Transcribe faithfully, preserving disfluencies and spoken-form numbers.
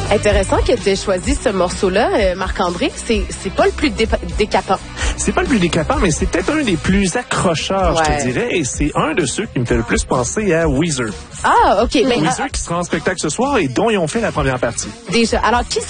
Intéressant que tu aies choisi ce morceau-là, euh, Marc-André. C'est, c'est pas le plus dé- décapant. C'est pas le plus décapant, mais c'est peut-être un des plus accrocheurs, ouais. je te dirais. Et c'est un de ceux qui me fait le plus penser à Weezer. Ah, OK. Ben, Weezer ah, qui sera en spectacle ce soir et dont ils ont fait la première partie. Déjà. Alors, qui